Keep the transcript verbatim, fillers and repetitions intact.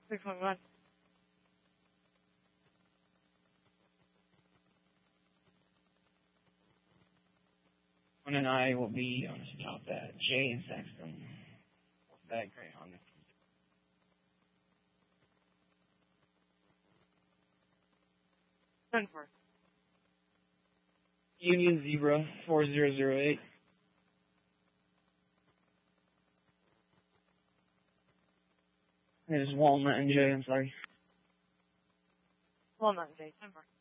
six one one. One and I will be on the top that. Jay and Saxton. That great on it. ten four. Union Zebra four zero zero eight. It is Walnut and Jay, I'm sorry. Walnut and Jay, ten four.